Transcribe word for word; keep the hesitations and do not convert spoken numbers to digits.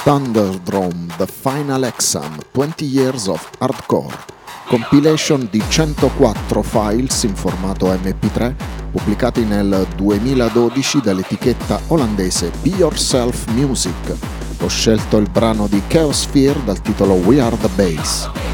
Thunderdome The Final Exam venti Years of Hardcore, compilation di centoquattro files in formato emme pi tre pubblicati nel duemiladodici dall'etichetta olandese Be Yourself Music. Ho scelto il brano di Chaosphere dal titolo We Are The Bass.